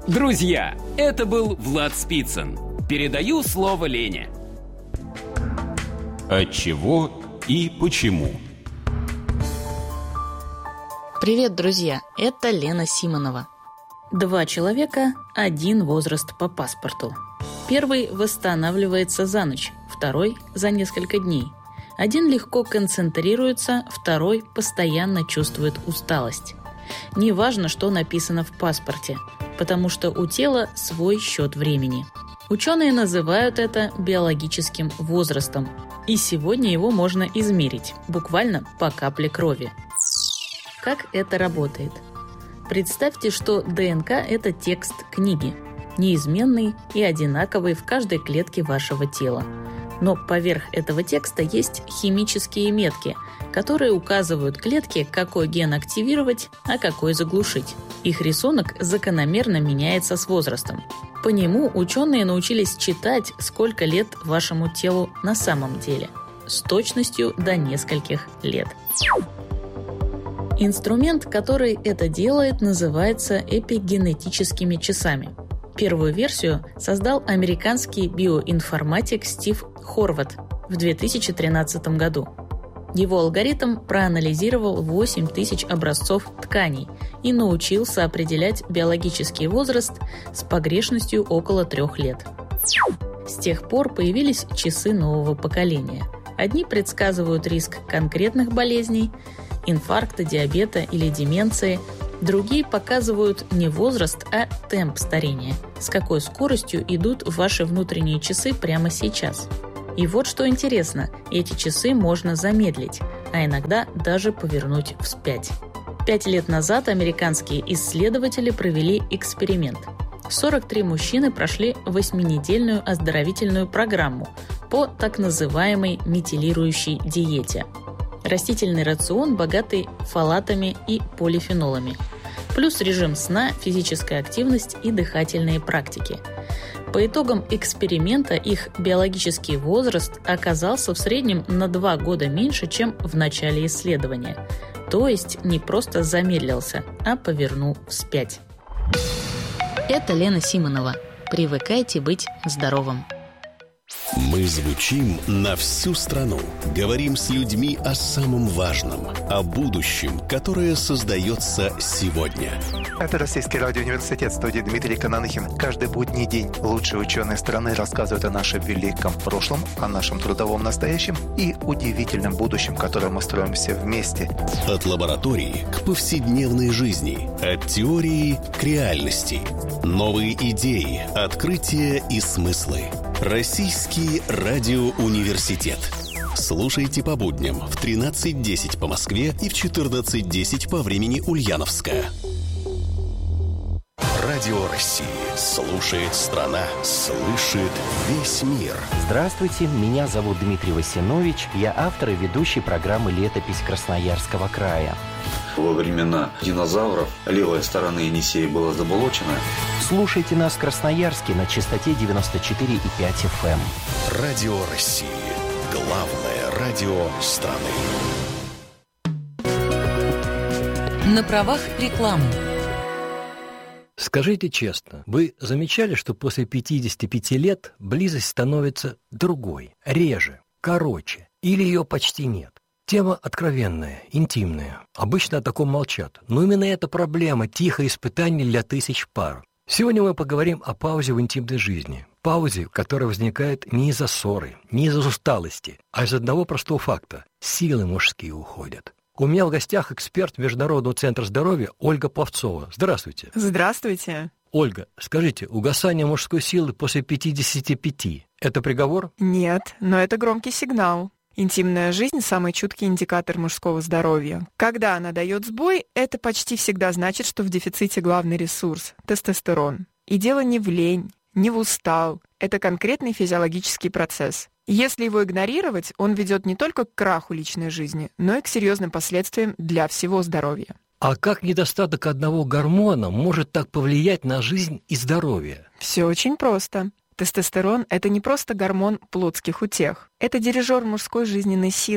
Друзья, это был Влад Спицын. Передаю слово Лене. Отчего и почему? Привет, друзья! Это Лена Симонова. 2 человека, 1 возраст по паспорту. Первый восстанавливается за ночь, второй – за несколько дней. Один легко концентрируется, второй постоянно чувствует усталость. Неважно, что написано в паспорте, потому что у тела свой счет времени. Ученые называют это биологическим возрастом, и сегодня его можно измерить, буквально по капле крови. Как это работает? Представьте, что ДНК – это текст книги, неизменный и одинаковый в каждой клетке вашего тела. Но поверх этого текста есть химические метки, которые указывают клетке, какой ген активировать, а какой заглушить. Их рисунок закономерно меняется с возрастом. По нему ученые научились читать, сколько лет вашему телу на самом деле, с точностью до нескольких лет. Инструмент, который это делает, называется эпигенетическими часами. Первую версию создал американский биоинформатик Стив Хорват в 2013 году. Его алгоритм проанализировал 8000 образцов тканей и научился определять биологический возраст с погрешностью около 3 лет. С тех пор появились часы нового поколения. Одни предсказывают риск конкретных болезней, инфаркта, диабета или деменции. Другие показывают не возраст, а темп старения, с какой скоростью идут ваши внутренние часы прямо сейчас. И вот что интересно, эти часы можно замедлить, а иногда даже повернуть вспять. 5 лет назад американские исследователи провели эксперимент. 43 мужчины прошли 8-недельную оздоровительную программу по так называемой метилирующей диете. Растительный рацион, богатый фолатами и полифенолами. Плюс режим сна, физическая активность и дыхательные практики. По итогам эксперимента их биологический возраст оказался в среднем на 2 года меньше, чем в начале исследования. То есть не просто замедлился, а повернул вспять. Это Лена Симонова. Привыкайте быть здоровым. Мы звучим на всю страну. Говорим с людьми о самом важном, о будущем, которое создается сегодня. Это Российский радиоуниверситет, студии Дмитрий Кананыхин. Каждый будний день лучшие ученые страны рассказывают о нашем великом прошлом, о нашем трудовом настоящем и удивительном будущем, которое мы строим все вместе. От лаборатории к повседневной жизни, от теории к реальности. Новые идеи, открытия и смыслы. Российский радиоуниверситет. Слушайте по будням в 13:10 по Москве и в 14:10 по времени Ульяновска. Радио России. Слушает страна, слышит весь мир. Здравствуйте, меня зовут Дмитрий Васинович. Я автор и ведущий программы «Летопись Красноярского края». Во времена динозавров левая сторона Енисея была заболочена. Слушайте нас в Красноярске на частоте 94,5 FM. Радио России. Главное радио страны. На правах рекламы. Скажите честно, вы замечали, что после 55 лет близость становится другой, реже, короче, или ее почти нет? Тема откровенная, интимная. Обычно о таком молчат. Но именно эта проблема – тихое испытание для тысяч пар. Сегодня мы поговорим о паузе в интимной жизни. Паузе, которая возникает не из-за ссоры, не из-за усталости, а из одного простого факта – силы мужские уходят. У меня в гостях эксперт Международного центра здоровья Ольга Пловцова. Здравствуйте. Здравствуйте. Ольга, скажите, угасание мужской силы после 55 – это приговор? Нет, но это громкий сигнал. Интимная жизнь – самый чуткий индикатор мужского здоровья. Когда она дает сбой, это почти всегда значит, что в дефиците главный ресурс – тестостерон. И дело не в лень, не в устал. Это конкретный физиологический процесс. Если его игнорировать, он ведет не только к краху личной жизни, но и к серьезным последствиям для всего здоровья. А как недостаток одного гормона может так повлиять на жизнь и здоровье? Все очень просто. Тестостерон – это не просто гормон плотских утех. Это дирижер мужской жизненной силы.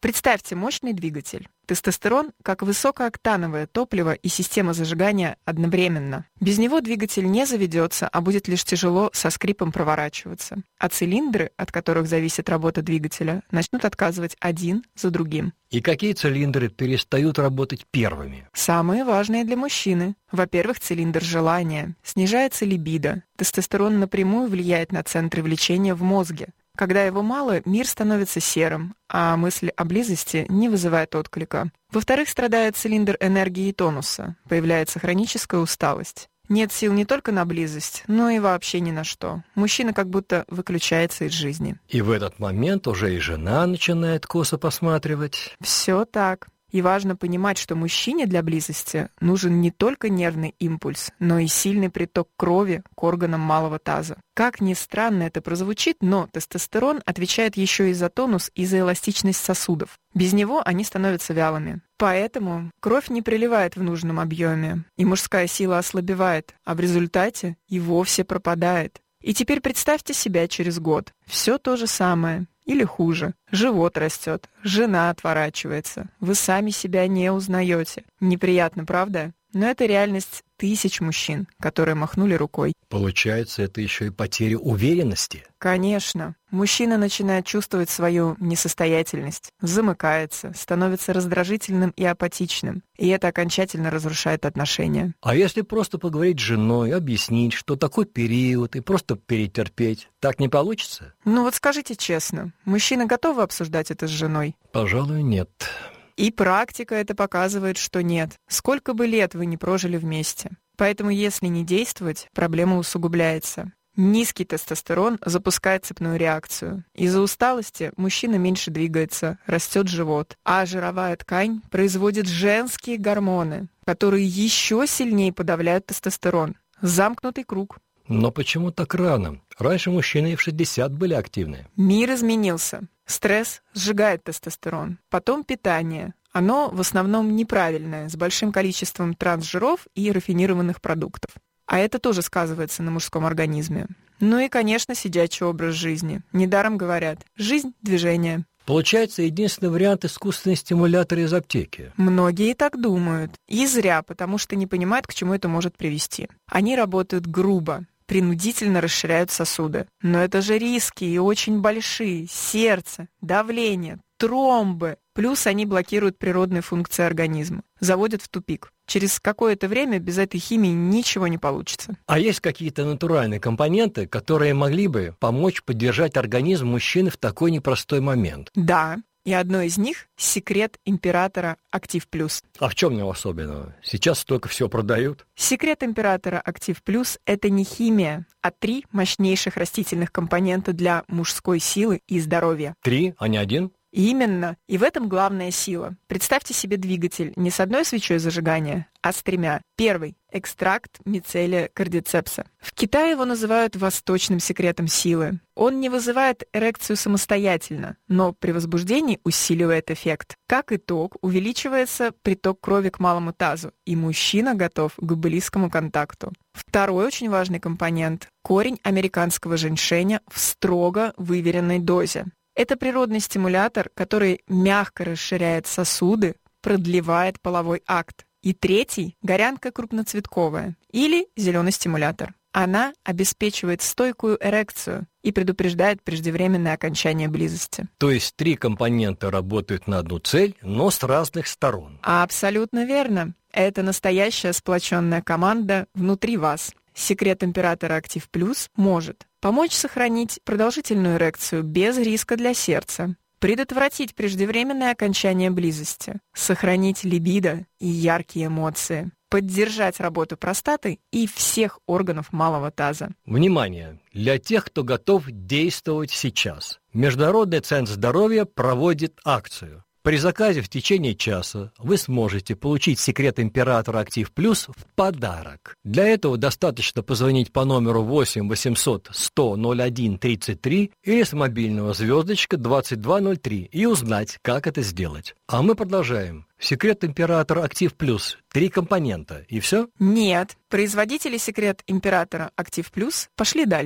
Представьте мощный двигатель. Тестостерон как высокооктановое топливо и система зажигания одновременно. Без него двигатель не заведется, а будет лишь тяжело со скрипом проворачиваться. А цилиндры, от которых зависит работа двигателя, начнут отказывать один за другим. И какие цилиндры перестают работать первыми? Самые важные для мужчины. Во-первых, цилиндр желания. Снижается либидо. Тестостерон напрямую влияет на центры влечения в мозге. Когда его мало, мир становится серым, а мысль о близости не вызывает отклика. Во-вторых, страдает цилиндр энергии и тонуса. Появляется хроническая усталость. Нет сил не только на близость, но и вообще ни на что. Мужчина как будто выключается из жизни. И в этот момент уже и жена начинает косо посматривать. Все так. И важно понимать, что мужчине для близости нужен не только нервный импульс, но и сильный приток крови к органам малого таза. Как ни странно это прозвучит, но тестостерон отвечает еще и за тонус и за эластичность сосудов. Без него они становятся вялыми. Поэтому кровь не приливает в нужном объеме, и мужская сила ослабевает, а в результате и вовсе пропадает. И теперь представьте себя через год. Все то же самое. Или хуже. Живот растет, жена отворачивается. Вы сами себя не узнаете. Неприятно, правда? Но это реальность тысяч мужчин, которые махнули рукой. Получается, это еще и потеря уверенности? Конечно. Мужчина начинает чувствовать свою несостоятельность, замыкается, становится раздражительным и апатичным. И это окончательно разрушает отношения. А если просто поговорить с женой, объяснить, что такой период, и просто перетерпеть, так не получится? Ну вот скажите честно, мужчины готовы обсуждать это с женой? Пожалуй, нет. И практика это показывает, что нет. Сколько бы лет вы не прожили вместе. Поэтому, если не действовать, проблема усугубляется. Низкий тестостерон запускает цепную реакцию. Из-за усталости мужчина меньше двигается, растет живот, а жировая ткань производит женские гормоны, которые еще сильнее подавляют тестостерон. Замкнутый круг. Но почему так рано? Раньше мужчины и в 60 были активны. Мир изменился. Стресс сжигает тестостерон. Потом питание. Оно в основном неправильное, с большим количеством трансжиров и рафинированных продуктов. А это тоже сказывается на мужском организме. Ну и, конечно, сидячий образ жизни. Недаром говорят: жизнь – движение. Получается, единственный вариант – искусственный стимулятор из аптеки. Многие так думают. И зря, потому что не понимают, к чему это может привести. Они работают грубо, принудительно расширяют сосуды. Но это же риски и очень большие. Сердце, давление, тромбы. Плюс они блокируют природные функции организма. Заводят в тупик. Через какое-то время без этой химии ничего не получится. А есть какие-то натуральные компоненты, которые могли бы помочь поддержать организм мужчины в такой непростой момент? Да. И одно из них – секрет императора Актив Плюс. А в чем его особенного? Сейчас столько всего продают. Секрет императора Актив Плюс – это не химия, а 3 мощнейших растительных компонента для мужской силы и здоровья. 3, а не 1? Именно. И в этом главная сила. Представьте себе двигатель не с одной свечой зажигания, а с 3. Первый – экстракт мицелия кардицепса. В Китае его называют восточным секретом силы. Он не вызывает эрекцию самостоятельно, но при возбуждении усиливает эффект. Как итог, увеличивается приток крови к малому тазу, и мужчина готов к близкому контакту. Второй очень важный компонент – корень американского женьшеня в строго выверенной дозе. Это природный стимулятор, который мягко расширяет сосуды, продлевает половой акт. И третий – горянка крупноцветковая или зеленый стимулятор. Она обеспечивает стойкую эрекцию и предупреждает преждевременное окончание близости. То есть 3 компонента работают на одну цель, но с разных сторон. Абсолютно верно. Это настоящая сплоченная команда внутри вас. Секрет императора Актив Плюс может помочь сохранить продолжительную эрекцию без риска для сердца, предотвратить преждевременное окончание близости, сохранить либидо и яркие эмоции, поддержать работу простаты и всех органов малого таза. Внимание! Для тех, кто готов действовать сейчас. Международный центр здоровья проводит акцию. При заказе в течение часа вы сможете получить секрет императора Актив Плюс в подарок. Для этого достаточно позвонить по номеру 8 800 100 01 33 или с мобильного звездочка 2203 и узнать, как это сделать. А мы продолжаем. Секрет императора Актив Плюс. 3 компонента. И все? Нет. Производители секрет императора Актив Плюс пошли дальше.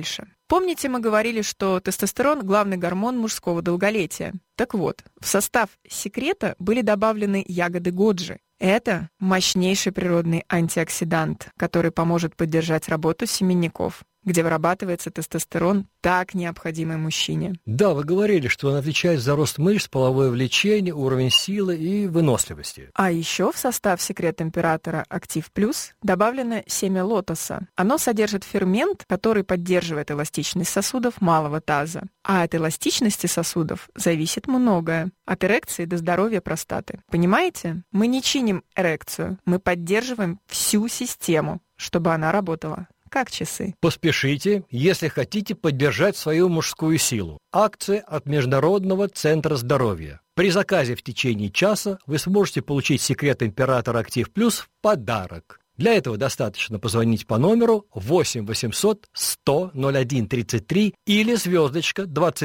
Помните, мы говорили, что тестостерон – главный гормон мужского долголетия? Так вот, в состав секрета были добавлены ягоды годжи. Это мощнейший природный антиоксидант, который поможет поддержать работу семенников, где вырабатывается тестостерон, так необходимый мужчине. Да, вы говорили, что он отвечает за рост мышц, половое влечение, уровень силы и выносливости. А еще в состав секрет императора Актив Плюс добавлено семя лотоса. Оно содержит фермент, который поддерживает эластичность сосудов малого таза. А от эластичности сосудов зависит многое. От эрекции до здоровья простаты. Понимаете? Мы не чиним эрекцию, мы поддерживаем всю систему, чтобы она работала как часы. Поспешите, если хотите поддержать свою мужскую силу. Акция от Международного центра здоровья. При заказе в течение часа вы сможете получить секрет императора Актив Плюс в подарок. Для этого достаточно позвонить по номеру 8 800 100 01 33 или звездочка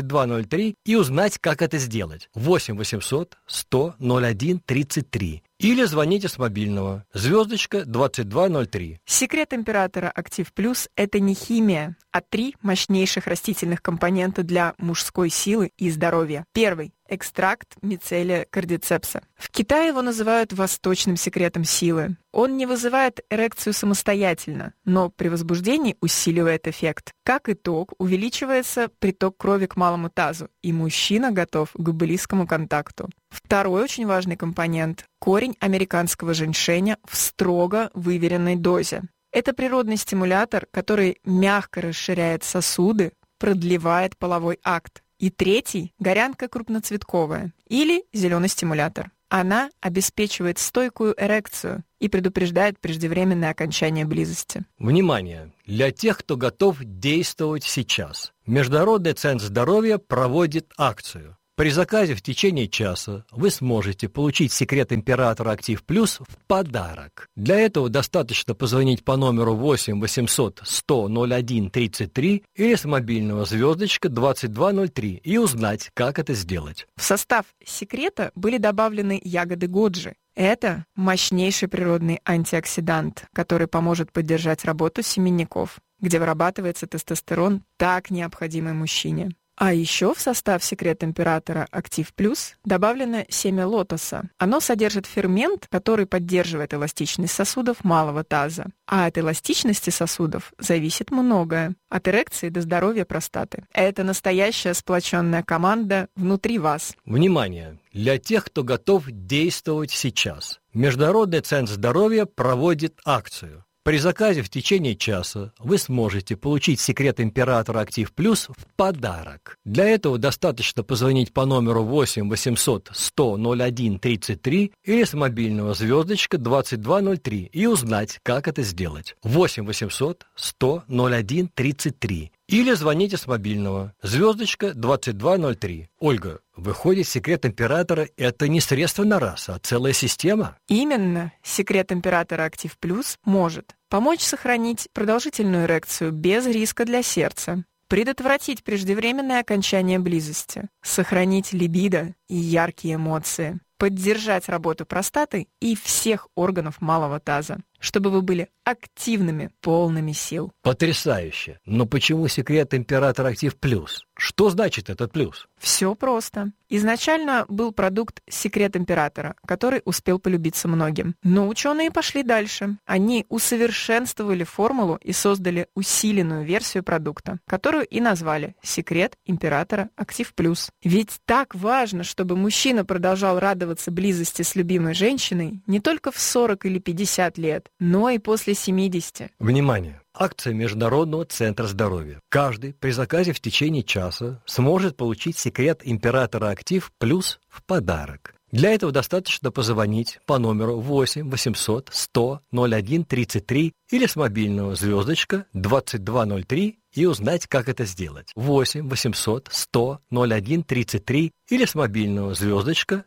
2203 и узнать, как это сделать. 8 800 100 01 33. Или звоните с мобильного. Звездочка 2203. Секрет императора Актив Плюс – это не химия, а 3 мощнейших растительных компонента для мужской силы и здоровья. Первый – экстракт мицелия кардицепса. В Китае его называют восточным секретом силы. Он не вызывает эрекцию самостоятельно, но при возбуждении усиливает эффект. Как итог, увеличивается приток крови к малому тазу, и мужчина готов к близкому контакту. Второй очень важный компонент – корень американского женьшеня в строго выверенной дозе. Это природный стимулятор, который мягко расширяет сосуды, продлевает половой акт. И третий – горянка крупноцветковая или зеленый стимулятор. Она обеспечивает стойкую эрекцию и предупреждает преждевременное окончание близости. Внимание! Для тех, кто готов действовать сейчас. Международный центр здоровья проводит акцию. При заказе в течение часа вы сможете получить секрет императора Актив Плюс в подарок. Для этого достаточно позвонить по номеру 8 800 100 01 33 или с мобильного звездочка 2203 и узнать, как это сделать. В состав секрета были добавлены ягоды годжи. Это мощнейший природный антиоксидант, который поможет поддержать работу семенников, где вырабатывается тестостерон, так необходимый мужчине. А еще в состав секрет императора Актив Плюс добавлено семя лотоса. Оно содержит фермент, который поддерживает эластичность сосудов малого таза. А от эластичности сосудов зависит многое. От эрекции до здоровья простаты. Это настоящая сплоченная команда внутри вас. Внимание! Для тех, кто готов действовать сейчас. Международный центр здоровья проводит акцию. При заказе в течение часа вы сможете получить секрет императора Актив Плюс в подарок. Для этого достаточно позвонить по номеру 8 800 100 01 33 или с мобильного звездочка 2203 и узнать, как это сделать. 8 800 100 01 33 или звоните с мобильного. Звездочка 2203. Ольга, выходит, секрет императора – это не средство на раз, а целая система? Именно. Секрет императора Актив Плюс может помочь сохранить продолжительную эрекцию без риска для сердца, предотвратить преждевременное окончание близости, сохранить либидо и яркие эмоции, поддержать работу простаты и всех органов малого таза, чтобы вы были активными, полными сил. Потрясающе! Но почему секрет императора Актив Плюс? Что значит этот плюс? Все просто. Изначально был продукт «Секрет императора», который успел полюбиться многим. Но ученые пошли дальше. Они усовершенствовали формулу и создали усиленную версию продукта, которую и назвали «Секрет императора Актив Плюс». Ведь так важно, чтобы мужчина продолжал радоваться близости с любимой женщиной не только в 40 или 50 лет, но и после 70. Внимание! Акция Международного центра здоровья. Каждый при заказе в течение часа сможет получить секрет императора Актив Плюс в подарок. Для этого достаточно позвонить по номеру 8 800 100 01 33 или с мобильного звездочка 2203 и узнать, как это сделать. 8 800 100 01 33 или с мобильного звездочка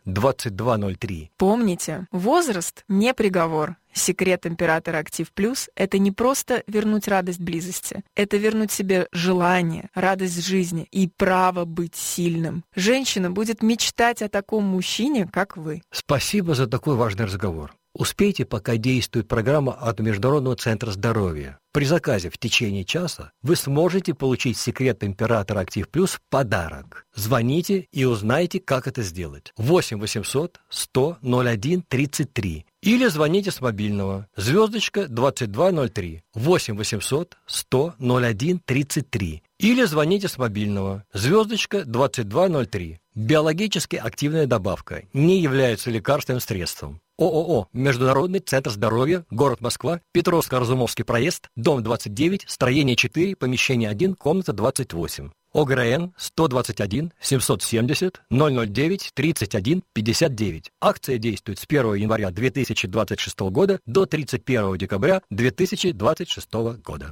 2203. Помните, возраст не приговор. Секрет императора Актив Плюс – это не просто вернуть радость близости. Это вернуть себе желание, радость жизни и право быть сильным. Женщина будет мечтать о таком мужчине, как вы. Спасибо за такой важный разговор. Успейте, пока действует программа от Международного центра здоровья. При заказе в течение часа вы сможете получить секрет императора Актив Плюс в подарок. Звоните и узнайте, как это сделать. 8 800 100 01 33. Или звоните с мобильного. Звездочка 2203. 8 800 100 01 33. Или звоните с мобильного. Звездочка 2203. Биологически активная добавка не является лекарственным средством. ООО «Международный центр здоровья», город Москва, Петровско-Разумовский проезд, дом 29, строение 4, помещение 1, комната 28. ОГРН 121 770 009 31 59. Акция действует с 1 января 2026 года до 31 декабря 2026 года.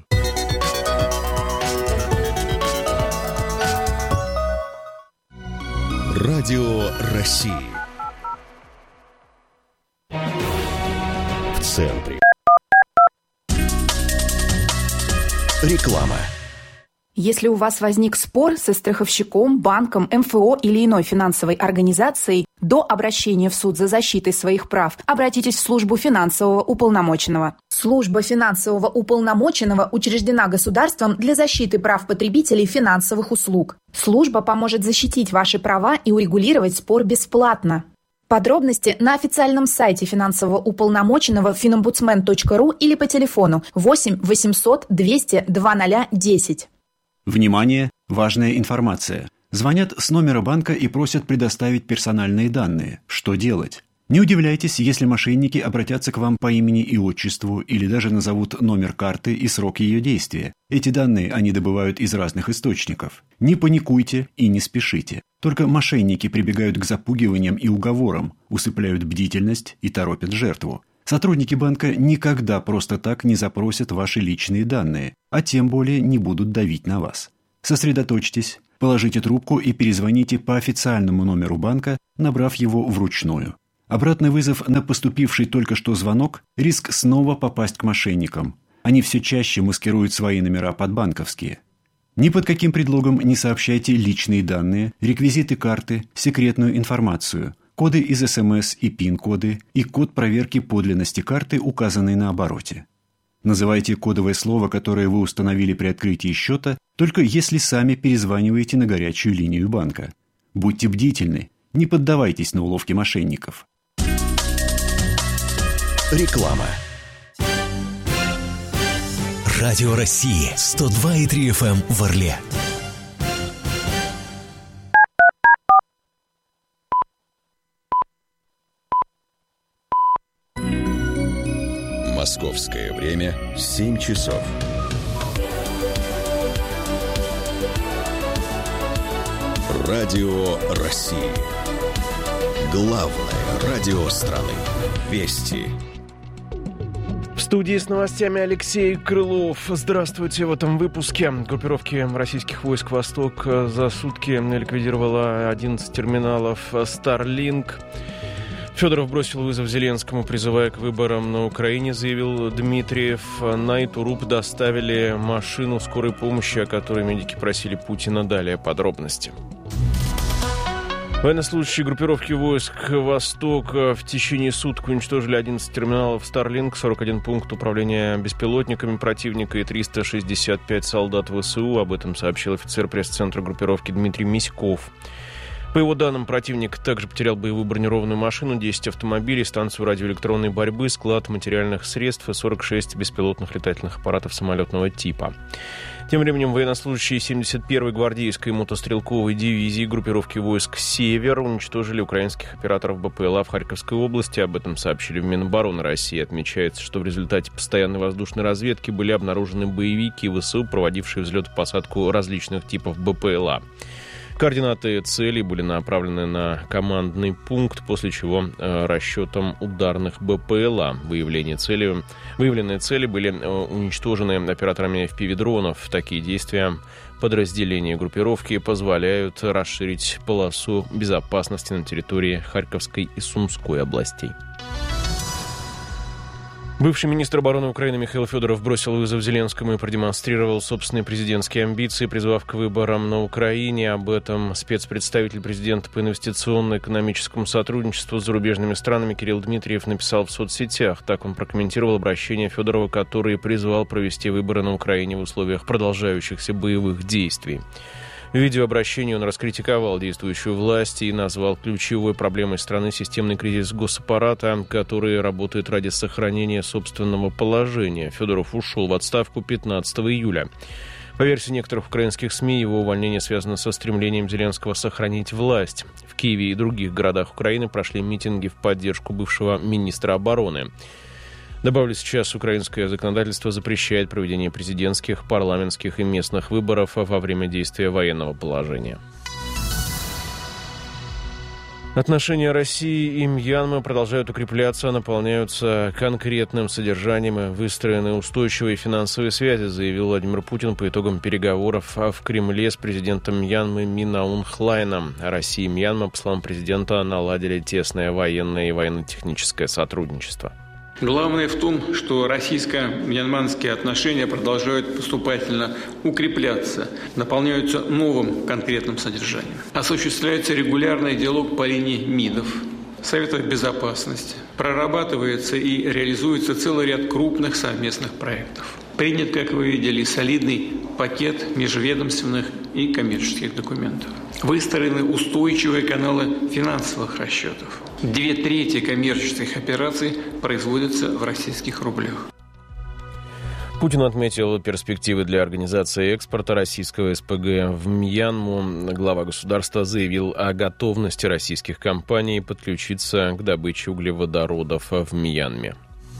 Радио России. В центре. Реклама. Если у вас возник спор со страховщиком, банком, МФО или иной финансовой организацией, до обращения в суд за защитой своих прав обратитесь в службу финансового уполномоченного. Служба финансового уполномоченного учреждена государством для защиты прав потребителей финансовых услуг. Служба поможет защитить ваши права и урегулировать спор бесплатно. Подробности на официальном сайте финансового уполномоченного finombudsman.ru или по телефону 8 800 200 2010. Внимание! Важная информация. Звонят с номера банка и просят предоставить персональные данные. Что делать? Не удивляйтесь, если мошенники обратятся к вам по имени и отчеству или даже назовут номер карты и срок ее действия. Эти данные они добывают из разных источников. Не паникуйте и не спешите. Только мошенники прибегают к запугиваниям и уговорам, усыпляют бдительность и торопят жертву. Сотрудники банка никогда просто так не запросят ваши личные данные, а тем более не будут давить на вас. Сосредоточьтесь, положите трубку и перезвоните по официальному номеру банка, набрав его вручную. Обратный вызов на поступивший только что звонок – риск снова попасть к мошенникам. Они все чаще маскируют свои номера под банковские. Ни под каким предлогом не сообщайте личные данные, реквизиты карты, секретную информацию, коды из СМС и ПИН-коды и код проверки подлинности карты, указанный на обороте. Называйте кодовое слово, которое вы установили при открытии счета, только если сами перезваниваете на горячую линию банка. Будьте бдительны, не поддавайтесь на уловки мошенников. Реклама. Радио России 102,3 FM в Орле. Московское время 7 часов. Радио России. Главное радио страны. Вести. В студии с новостями Алексей Крылов. Здравствуйте. В этом выпуске. Группировки российских войск «Восток» за сутки ликвидировала 11 терминалов Starlink. Федоров бросил вызов Зеленскому, призывая к выборам на Украине, заявил Дмитриев. На Итуруп доставили машину скорой помощи, о которой медики просили Путина. Далее подробности. Военнослужащие группировки войск «Восток» в течение суток уничтожили 11 терминалов Starlink, 41 пункт управления беспилотниками противника и 365 солдат ВСУ. Об этом сообщил офицер пресс-центра группировки Дмитрий Миськов. По его данным, противник также потерял боевую бронированную машину, 10 автомобилей, станцию радиоэлектронной борьбы, склад материальных средств и 46 беспилотных летательных аппаратов самолетного типа. Тем временем военнослужащие 71-й гвардейской мотострелковой дивизии группировки войск «Север» уничтожили украинских операторов БПЛА в Харьковской области. Об этом сообщили в Минобороны России. Отмечается, что в результате постоянной воздушной разведки были обнаружены боевики ВСУ, проводившие взлет-посадку различных типов БПЛА. Координаты целей были направлены на командный пункт, после чего расчетом ударных БПЛА выявленные цели были уничтожены операторами FPV-дронов. Такие действия подразделения группировки позволяют расширить полосу безопасности на территории Харьковской и Сумской областей. Бывший министр обороны Украины Михаил Федоров бросил вызов Зеленскому и продемонстрировал собственные президентские амбиции, призвав к выборам на Украине. Об этом спецпредставитель президента по инвестиционно-экономическому сотрудничеству с зарубежными странами Кирилл Дмитриев написал в соцсетях. Так он прокомментировал обращение Федорова, который призвал провести выборы на Украине в условиях продолжающихся боевых действий. В видеообращении он раскритиковал действующую власть и назвал ключевой проблемой страны системный кризис госаппарата, который работает ради сохранения собственного положения. Федоров ушел в отставку 15 июля. По версии некоторых украинских СМИ, его увольнение связано со стремлением Зеленского сохранить власть. В Киеве и других городах Украины прошли митинги в поддержку бывшего министра обороны. Добавлю, сейчас украинское законодательство запрещает проведение президентских, парламентских и местных выборов во время действия военного положения. Отношения России и Мьянмы продолжают укрепляться, наполняются конкретным содержанием и выстроены устойчивые финансовые связи, заявил Владимир Путин по итогам переговоров в Кремле с президентом Мьянмы Мин Аун Хлайном. Россия и Мьянма, по словам президента, наладили тесное военное и военно-техническое сотрудничество. Главное в том, что российско-мьянманские отношения продолжают поступательно укрепляться, наполняются новым конкретным содержанием. Осуществляется регулярный диалог по линии МИДов, Советов Безопасности. Прорабатывается и реализуется целый ряд крупных совместных проектов. Принят, как вы видели, солидный пакет межведомственных и коммерческих документов. Выстроены устойчивые каналы финансовых расчетов. 2/3 коммерческих операций производятся в российских рублях. Путин отметил перспективы для организации экспорта российского СПГ в Мьянму. Глава государства заявил о готовности российских компаний подключиться к добыче углеводородов в Мьянме.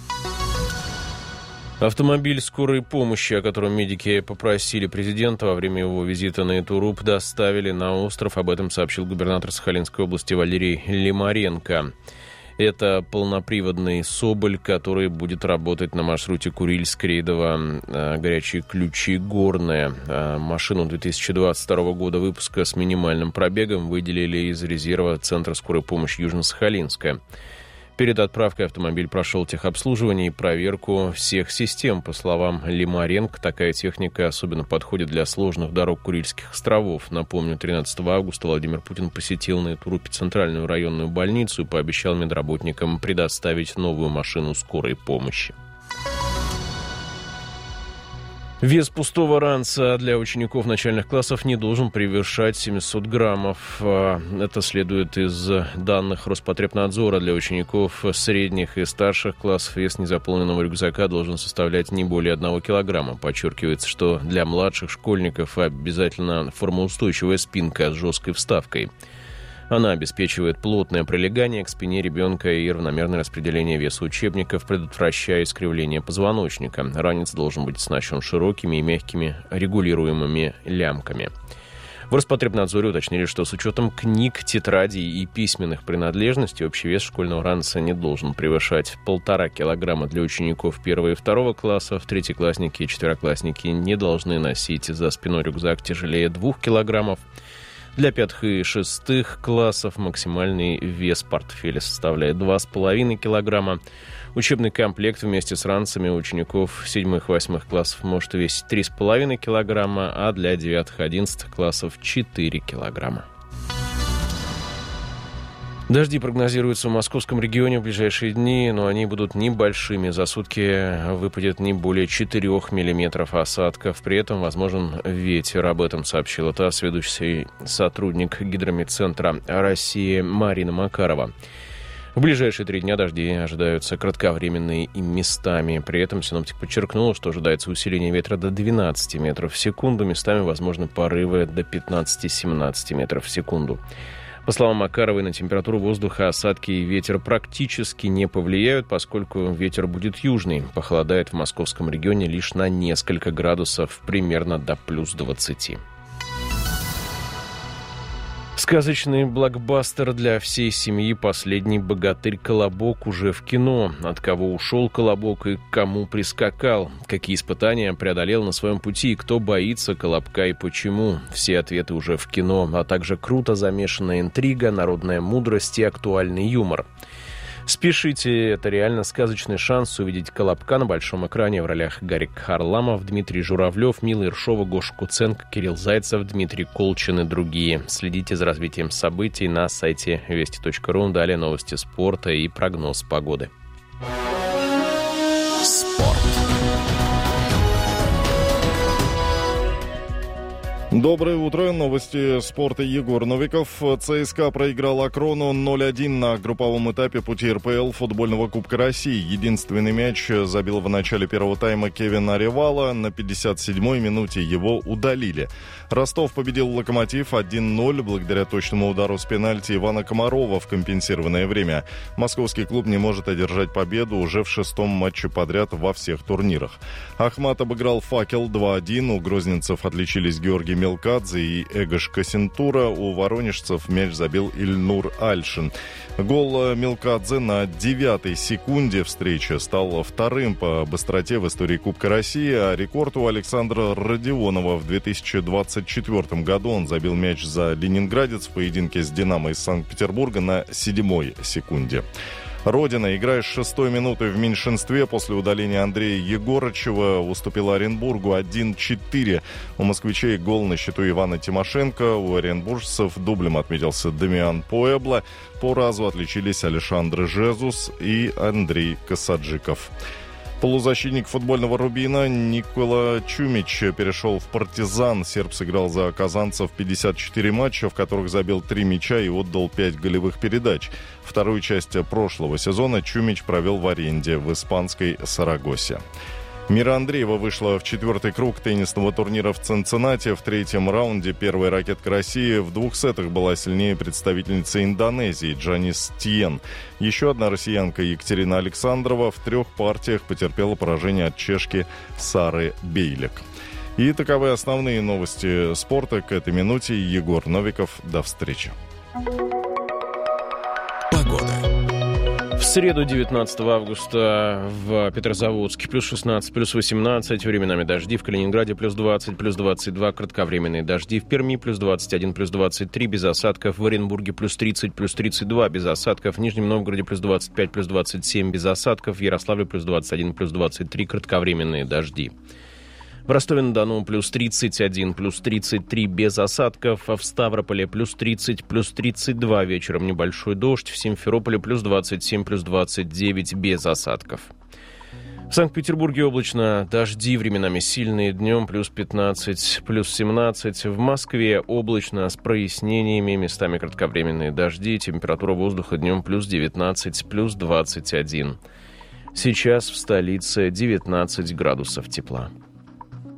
Автомобиль скорой помощи, о котором медики попросили президента во время его визита на Итуруп, доставили на остров. Об этом сообщил губернатор Сахалинской области Валерий Лимаренко. Это полноприводный «Соболь», который будет работать на маршруте Курильск-Рейдово, Горячие Ключи, Горная. Машину 2022 года выпуска с минимальным пробегом выделили из резерва Центра скорой помощи Южно-Сахалинская. Перед отправкой автомобиль прошел техобслуживание и проверку всех систем. По словам Лимаренко, такая техника особенно подходит для сложных дорог Курильских островов. Напомню, 13 августа Владимир Путин посетил на Итурупе центральную районную больницу и пообещал медработникам предоставить новую машину скорой помощи. Вес пустого ранца для учеников начальных классов не должен превышать 700 граммов. Это следует из данных Роспотребнадзора. Для учеников средних и старших классов вес незаполненного рюкзака должен составлять не более 1 килограмма. Подчеркивается, что для младших школьников обязательно формоустойчивая спинка с жесткой вставкой. Она обеспечивает плотное прилегание к спине ребенка и равномерное распределение веса учебников, предотвращая искривление позвоночника. Ранец должен быть оснащен широкими и мягкими регулируемыми лямками. В Роспотребнадзоре уточнили, что с учетом книг, тетрадей и письменных принадлежностей общий вес школьного ранца не должен превышать 1,5 килограмма для учеников 1 и 2 классов. Третьеклассники и четвероклассники не должны носить за спиной рюкзак тяжелее 2 килограммов. Для 5 и 6 классов максимальный вес портфеля составляет 2,5 килограмма. Учебный комплект вместе с ранцами у учеников 7 и 8 классов может весить 3,5 килограмма, а для 9 и 11 классов 4 килограмма. Дожди прогнозируются в московском регионе в ближайшие дни, но они будут небольшими. За сутки выпадет не более 4 миллиметров осадков. При этом возможен ветер. Об этом сообщила ТАСС ведущий сотрудник Гидрометцентра России Марина Макарова. В ближайшие 3 дня дожди ожидаются кратковременные и местами. При этом синоптик подчеркнул, что ожидается усиление ветра до 12 метров в секунду. Местами возможны порывы до 15-17 метров в секунду. По словам Макаровой, на температуру воздуха осадки и ветер практически не повлияют, поскольку ветер будет южный. Похолодает в московском регионе лишь на несколько градусов, примерно до плюс 20. Сказочный блокбастер для всей семьи «Последний богатырь Колобок» уже в кино. От кого ушел Колобок и к кому прискакал? Какие испытания преодолел на своем пути? И кто боится Колобка и почему? Все ответы уже в кино, а также круто замешанная интрига, народная мудрость и актуальный юмор. Спешите, это реально сказочный шанс увидеть «Колобка» на большом экране в ролях Гарик Харламов, Дмитрий Журавлев, Мила Ершова, Гоша Куценко, Кирилл Зайцев, Дмитрий Колчин и другие. Следите за развитием событий на сайте вести.ру. Далее новости спорта и прогноз погоды. Спорт. Доброе утро. Новости спорта. Егор Новиков. ЦСКА проиграл Акрону 0-1 на групповом этапе пути РПЛ футбольного Кубка России. Единственный мяч забил в начале первого тайма Кевин Аревало. На 57-й минуте его удалили. Ростов победил Локомотив 1-0 благодаря точному удару с пенальти Ивана Комарова в компенсированное время. Московский клуб не может одержать победу уже в 6-м матче подряд во всех турнирах. Ахмат обыграл «Факел» 2-1. У грозненцев отличились Георгий Мелкадзе и Эгош Кассентура. У воронежцев мяч забил Ильнур Альшин. Гол Мелкадзе на 9-й секунде встречи стал вторым по быстроте в истории Кубка России, а рекорд у Александра Родионова в 2024 году. Он забил мяч за «Ленинградец» в поединке с «Динамо» из Санкт-Петербурга на 7-й секунде. Родина, играя с 6-й минуты в меньшинстве после удаления Андрея Егорычева, уступила Оренбургу 1-4. У москвичей гол на счету Ивана Тимошенко. У оренбуржцев дублем отметился Дамиан Пуэбло. По разу отличились Алешандр Жезус и Андрей Касаджиков. Полузащитник футбольного «Рубина» Никола Чумич перешел в «Партизан». Серб сыграл за казанцев 54 матча, в которых забил 3 мяча и отдал 5 голевых передач. Вторую часть прошлого сезона Чумич провел в аренде в испанской Сарагосе. Мира Андреева вышла в 4-й круг теннисного турнира в Цинциннати. В 3-м раунде первая ракетка России в 2 сетах была сильнее представительницы Индонезии Джанис Тиен. Еще одна россиянка Екатерина Александрова в 3 партиях потерпела поражение от чешки Сары Бейлек. И таковы основные новости спорта к этой минуте. Егор Новиков. До встречи. В среду, 19 августа, в Петрозаводске плюс 16, плюс 18, временами дожди, в Калининграде плюс 20, плюс 22, кратковременные дожди, в Перми плюс 21, плюс 23, без осадков, в Оренбурге плюс 30, плюс 32, без осадков, в Нижнем Новгороде плюс 25, плюс 27, без осадков, в Ярославле плюс 21, плюс 23, кратковременные дожди. В Ростове-на-Дону плюс 31, плюс 33 без осадков. В Ставрополе плюс 30, плюс 32. Вечером небольшой дождь. В Симферополе плюс 27, плюс 29 без осадков. В Санкт-Петербурге облачно, дожди временами сильные, днем плюс 15, плюс 17. В Москве облачно с прояснениями, местами кратковременные дожди. Температура воздуха днем плюс 19, плюс 21. Сейчас в столице 19 градусов тепла.